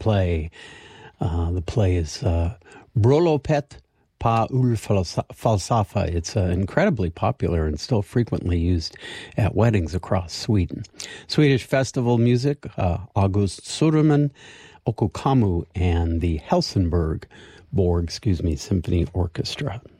play. The play is Bröllopet på Ulfalsafa. It's incredibly popular and still frequently used at weddings across Sweden. Swedish festival music, August Söderman, Okkokammu, and the Helsingborg Symphony Orchestra.